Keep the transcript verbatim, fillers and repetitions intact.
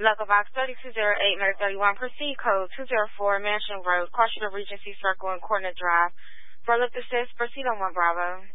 Local Box thirty-two oh eight, Matter thirty-one, proceed code two oh four, Mansion Road, Cross the Regency Circle and Coordinate Drive. For lift assist, proceed on one Bravo.